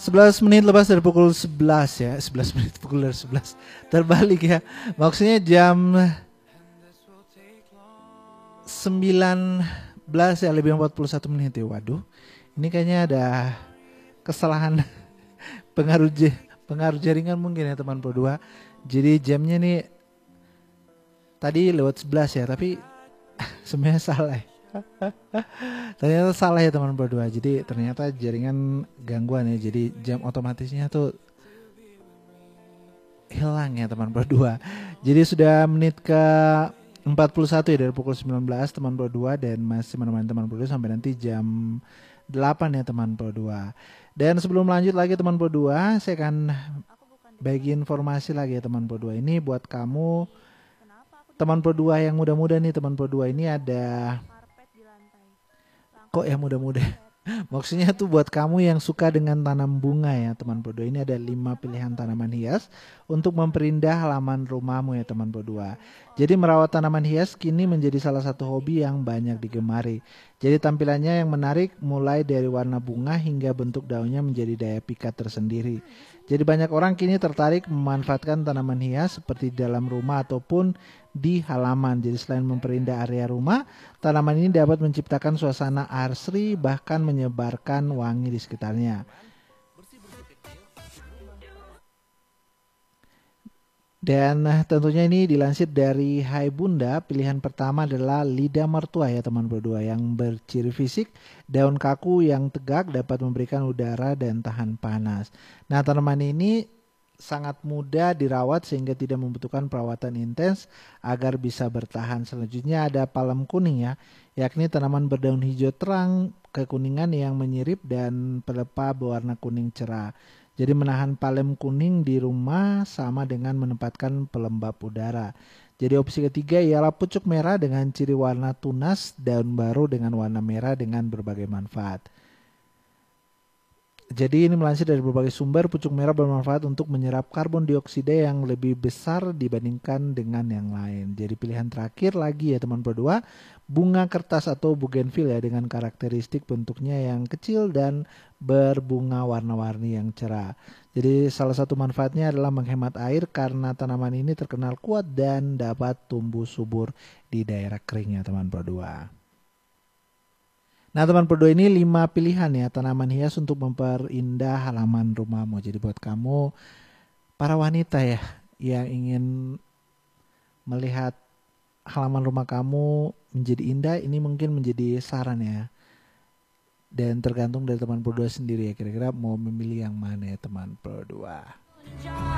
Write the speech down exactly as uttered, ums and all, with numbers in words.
sebelas menit lepas dari pukul sebelas ya. sebelas menit pukul dari sebelas. Terbalik ya. Maksudnya jam sembilan belas ya, lebih empat puluh satu menit ya. Waduh. Ini kayaknya ada kesalahan pengaruh j- pengaruh jaringan mungkin ya teman Pro dua. Jadi jamnya nih tadi lewat sebelas ya, tapi sebenarnya salah ya. Ternyata salah ya teman Pro dua. Jadi ternyata jaringan gangguan ya. Jadi jam otomatisnya tuh hilang ya teman Pro dua. Jadi sudah menit ke empat puluh satu ya dari pukul sembilan belas teman Pro dua, dan masih menemani teman Pro dua sampai nanti jam delapan ya teman Pro dua. Dan sebelum lanjut lagi teman Pro dua, saya akan bagi informasi lagi ya teman Pro dua. Ini buat kamu teman Pro dua yang muda-muda nih teman Pro dua, ini ada kok yang muda-muda. Maksudnya tuh buat kamu yang suka dengan tanam bunga ya teman Pro dua. Ini ada lima pilihan tanaman hias untuk memperindah halaman rumahmu ya teman Pro dua. Jadi merawat tanaman hias kini menjadi salah satu hobi yang banyak digemari. Jadi tampilannya yang menarik mulai dari warna bunga hingga bentuk daunnya menjadi daya pikat tersendiri. Jadi banyak orang kini tertarik memanfaatkan tanaman hias seperti di dalam rumah ataupun di halaman. Jadi selain memperindah area rumah, tanaman ini dapat menciptakan suasana asri bahkan menyebarkan wangi di sekitarnya. Dan tentunya ini dilansir dari Hai Bunda, pilihan pertama adalah lidah mertua ya teman Pro dua, yang berciri fisik daun kaku yang tegak dapat memberikan udara dan tahan panas. Nah, tanaman ini sangat mudah dirawat sehingga tidak membutuhkan perawatan intens agar bisa bertahan. Selanjutnya ada palem kuning ya, yakni tanaman berdaun hijau terang kekuningan yang menyirip dan pelepah berwarna kuning cerah. Jadi menahan palem kuning di rumah sama dengan menempatkan pelembab udara. Jadi opsi ketiga ialah pucuk merah dengan ciri warna tunas, daun baru dengan warna merah dengan berbagai manfaat. Jadi ini melansir dari berbagai sumber, pucuk merah bermanfaat untuk menyerap karbon dioksida yang lebih besar dibandingkan dengan yang lain. Jadi pilihan terakhir lagi ya teman Pro dua, bunga kertas atau bougainville ya, dengan karakteristik bentuknya yang kecil dan berbunga warna-warni yang cerah. Jadi salah satu manfaatnya adalah menghemat air karena tanaman ini terkenal kuat dan dapat tumbuh subur di daerah kering ya teman Pro dua. Nah teman Pro dua, ini lima pilihan ya tanaman hias untuk memperindah halaman rumahmu. Jadi buat kamu para wanita ya yang ingin melihat halaman rumah kamu menjadi indah, ini mungkin menjadi saran ya. Dan tergantung dari teman Pro dua sendiri ya, kira-kira mau memilih yang mana ya teman Pro dua.